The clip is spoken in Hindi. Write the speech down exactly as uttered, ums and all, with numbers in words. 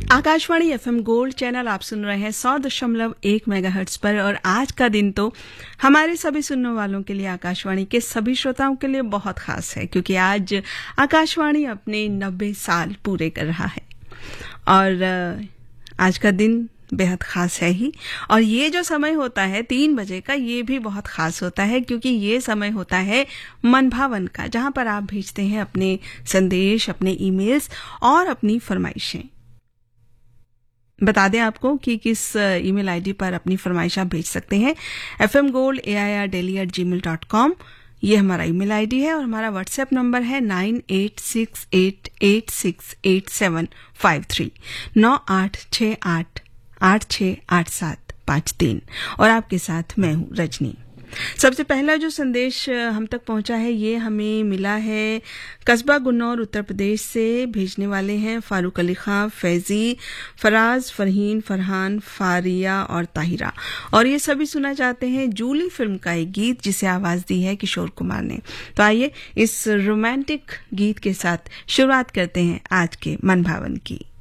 आकाशवाणी एफएम गोल्ड चैनल आप सुन रहे हैं सौ दशमलव एक मेगाहर्ट्ज पर। और आज का दिन तो हमारे सभी सुनने वालों के लिए, आकाशवाणी के सभी श्रोताओं के लिए बहुत खास है, क्योंकि आज आकाशवाणी अपने नब्बे साल पूरे कर रहा है। और आज का दिन बेहद खास है ही। और ये जो समय होता है तीन बजे का, ये भी बहुत खास होता है, क्योंकि ये समय होता है मन भावन का, जहां पर आप भेजते हैं अपने संदेश, अपने ईमेल्स और अपनी फरमाइशें। बता दें आपको कि किस ईमेल आईडी पर अपनी फरमाइश आप भेज सकते हैं। F M gold A I R daily eight ji mail dot com, ये हमारा ईमेल आईडी है। और हमारा व्हाट्सएप नंबर है nine eight six eight eight six eight seven five three, नौ आठ छः आठ आठ छः आठ सात पाँच तीन। और आपके साथ मैं हूँ रजनी। सबसे पहला जो संदेश हम तक पहुंचा है, ये हमें मिला है कस्बा गुन्नौर उत्तर प्रदेश से। भेजने वाले हैं फारूक अली खां, फैजी, फराज, फरहीन, फरहान, फारिया और ताहिरा। और ये सभी सुना चाहते हैं जूली फिल्म का एक गीत, जिसे आवाज दी है किशोर कुमार ने। तो आइए इस रोमांटिक गीत के साथ शुरुआत करते हैं आज के मन भावन की।